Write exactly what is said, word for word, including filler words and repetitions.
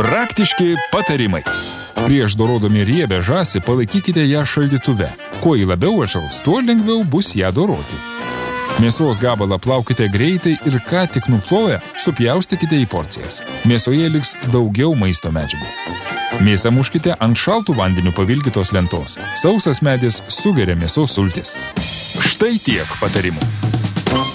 Praktiški patarimai. Prieš dorodami riebę žąsį palaikykite ją šaldytuve. Kuo jį labiau atšals, tuo lengviau bus ją doroti. Mėsos gabalą plaukite greitai ir ką tik nuploję, supjaustykite į porcijas. Mėsoje liks daugiau maisto medžiagų. Mėsą muškite ant šaltų vandeniu pavilkytos lentos. Sausas medis sugeria mėsos sultis. Štai tiek patarimų.